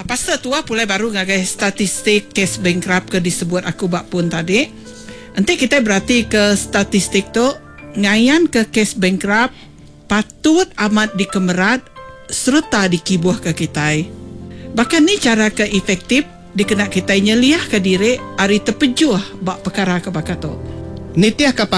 Pasal tu pulai baru ngagai statistik kes bankrupt ke disebut aku bak pun tadi. Nanti kita berarti ke statistik tu ngayan ke kes bankrupt patut amat dikemerat serta dikibuh ke kita. Bahkan ni cara ke efektif dikena kita nyeliah ke diri ari terpejuh bak perkara ke bakatu. Nitiah